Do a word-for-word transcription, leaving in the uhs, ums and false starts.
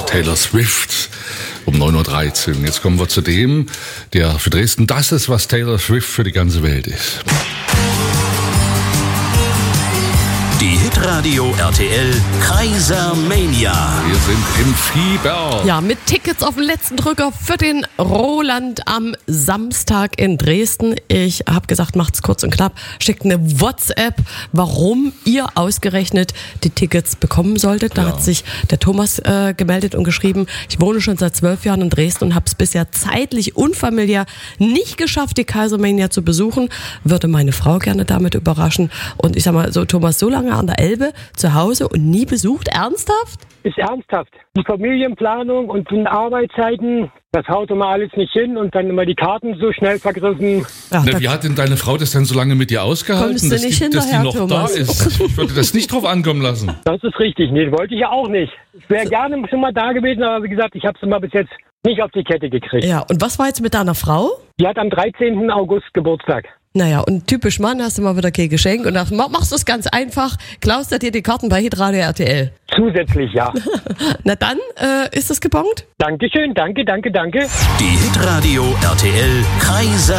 Taylor Swift um neun Uhr dreizehn. Jetzt kommen wir zu dem, der für Dresden das ist, was Taylor Swift für die ganze Welt ist. Die Hitradio R T L Kaisermania. Wir sind im Fieber. Ja, mit Tickets auf den letzten Drücker für den Roland am Samstag in Dresden. Ich habe gesagt, macht's kurz und knapp. Schickt eine WhatsApp, warum ihr ausgerechnet die Tickets bekommen solltet. Da ja. hat sich der Thomas äh, gemeldet und geschrieben, ich wohne schon seit zwölf Jahren in Dresden und habe es bisher zeitlich unfamiliär nicht geschafft, die Kaisermania zu besuchen. Würde meine Frau gerne damit überraschen. Und ich sag mal so, Thomas, so lange an der Elbe zu Hause und nie besucht? Ernsthaft? Ist ernsthaft. Die Familienplanung und die Arbeitszeiten, das haut immer alles nicht hin und dann immer die Karten so schnell vergriffen. Ja, Na, wie hat denn deine Frau das dann so lange mit dir ausgehalten, Kommst du dass, nicht die, dass die hinterher, noch Thomas? da ist? Ich würde das nicht drauf ankommen lassen. Das ist richtig. Nee, wollte ich ja auch nicht. Ich wäre gerne schon mal da gewesen, aber wie gesagt, ich habe es immer bis jetzt nicht auf die Kette gekriegt. Ja, und was war jetzt mit deiner Frau? Die hat am dreizehnten August Geburtstag. Naja, und typisch Mann, hast du mal wieder kein Geschenk und dann machst du es ganz einfach, klaust dir die Karten bei Hitradio R T L. Zusätzlich, ja. Na dann, äh, ist es gebongt? Dankeschön, danke, danke, danke. Die Hitradio R T L Kaiser